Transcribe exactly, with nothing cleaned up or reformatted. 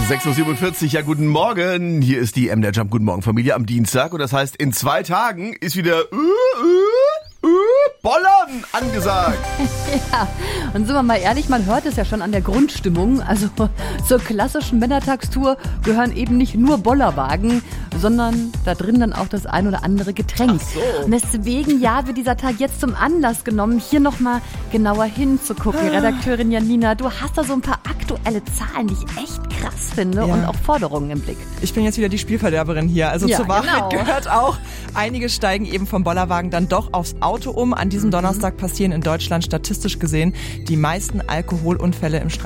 sechs Uhr siebenundvierzig, ja guten Morgen. Hier ist die M D R Jump Guten Morgen Familie am Dienstag. Und das heißt, in zwei Tagen ist wieder uh, uh, uh, Bollern angesagt. Ja, und sind wir mal ehrlich, man hört es ja schon an der Grundstimmung. Also zur klassischen Männertagstour gehören eben nicht nur Bollerwagen, sondern da drin dann auch das ein oder andere Getränk. Ach so. Und deswegen, ja, wird dieser Tag jetzt zum Anlass genommen, hier nochmal genauer hinzugucken. Redakteurin Janina, du hast da so ein paar aktuelle Zahlen, die ich echt krass finde, Ja. und auch Forderungen im Blick. Ich bin jetzt wieder die Spielverderberin hier. Also Ja, zur Wahrheit genau. gehört auch, einige steigen eben vom Bollerwagen dann doch aufs Auto um. An diesem Donnerstag passieren in Deutschland statistisch gesehen die meisten Alkoholunfälle im Straßenverkehr.